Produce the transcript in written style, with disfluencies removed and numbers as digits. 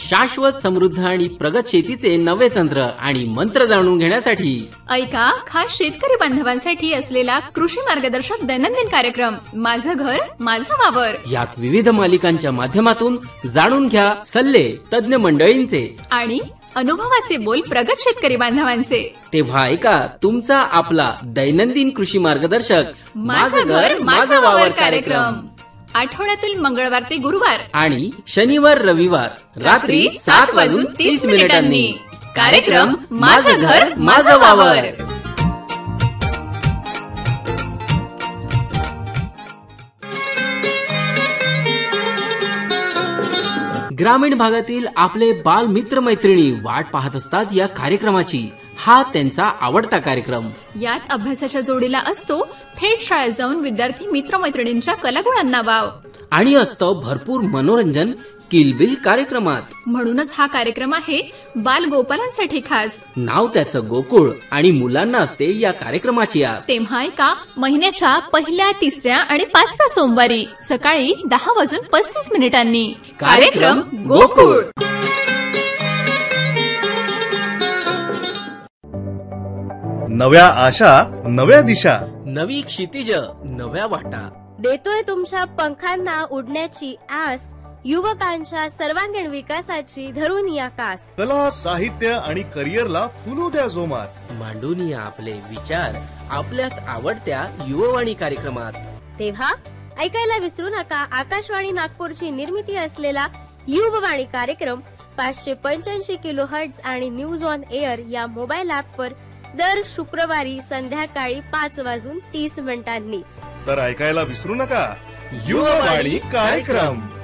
शाश्वत समृद्ध आणि प्रगत शेतीचे नवे तंत्र आणि मंत्र जाणून घेण्यासाठी ऐका खास शेतकरी बांधवांसाठी असलेला कृषी मार्गदर्शक दैनंदिन कार्यक्रम माझं घर माझं वावर. यात विविध मालिकांच्या माध्यमातून जाणून घ्या सल्ले तज्ञ मंडळींचे आणि अनुभवाचे बोल प्रगत शेतकरी बांधवांचे. तेव्हा ऐका तुमचा आपला दैनंदिन कृषी मार्गदर्शक माझं घर माझं वावर कार्यक्रम आठवड्यातील मंगळवार ते गुरुवार आणि शनिवार रविवार रात्री 7:30 कार्यक्रम माझं घर माझं वावर. ग्रामीण भागातील आपले बाल मित्र मैत्रिणी वाट पाहत असतात या कार्यक्रमाची. हा त्यांचा आवडता कार्यक्रम. यात अभ्यासाच्या जोडीला असतो थेट शाळेत जाऊन विद्यार्थी मित्रमैत्रिणींच्या कलागुणांना वाव आणि असतं भरपूर मनोरंजन किलबिल कार्यक्रमात. म्हणूनच हा कार्यक्रम आहे बालगोपालांसाठी खास. नाव त्याचं गोकुळ आणि मुलांना असते या कार्यक्रमाची आस. तेव्हा ऐका महिन्याच्या पहिल्या, तिसऱ्या आणि 5व्या सोमवारी सकाळी 10:35 कार्यक्रम गोकुळ. नव्या आशा नव्या दिशा, नवी क्षितिज नव्या वाटा देतोय तुमच्या पंखांना उडण्याची आस. युवकांच्या सर्वांगीण विकासाची धरून या कास. कला, साहित्य आणि करिअरला फुलू द्या जोमात. मांडून या आपले विचार आपल्याच आवडत्या युववाणी कार्यक्रमात. तेव्हा ऐकायला विसरू नका आकाशवाणी नागपूरची निर्मिती असलेला युववाणी कार्यक्रम 585 किलोहर्ट्झ आणि न्यूज ऑन एअर या मोबाईल ऍपवर दर शुक्रवारी संध्याकाळी 5:30 तर ऐकायला विसरू नका युववाणी कार्यक्रम.